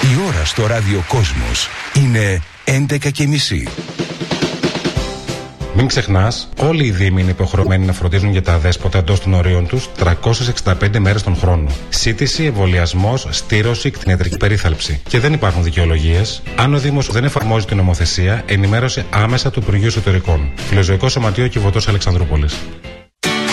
Η ώρα στο ράδιο Κόσμος είναι 11:30. Μην ξεχνάς, όλοι οι δήμοι είναι υποχρεωμένοι να φροντίζουν για τα αδέσποτα εντός των ορίων τους 365 μέρες τον χρόνο. Σύντηση, εμβολιασμός, στήρωση, κτηνιατρική περίθαλψη. Και δεν υπάρχουν δικαιολογίες. Αν ο Δήμος δεν εφαρμόζει την νομοθεσία, ενημέρωσε άμεσα του Υπουργείου Εσωτερικών. Φιλοζωικό Σωματείο Κιβωτός Αλεξανδρούπολης.